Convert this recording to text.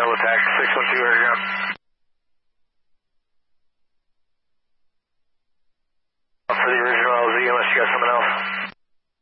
double attack, 612 air ground. For the original LZ, unless you got something else.